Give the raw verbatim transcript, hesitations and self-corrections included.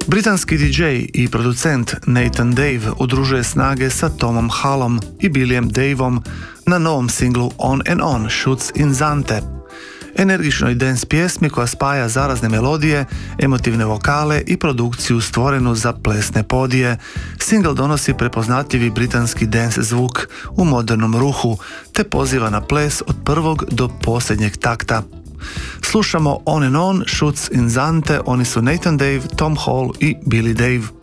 Britanski di džej i producent Nathan Dave udružuje snage sa Tomom Hallom i Billyem Daveom na novom singlu On and On Shoots in Zante, energičnoj dance pjesmi koja spaja zarazne melodije, emotivne vokale i produkciju stvorenu za plesne podije. Single donosi prepoznatljivi britanski dance zvuk u modernom ruhu, te poziva na ples od prvog do posljednjeg takta. Slušamo On and On Shoots in Zante, oni su Nathan Dave, Tom Hall i Billy Dave.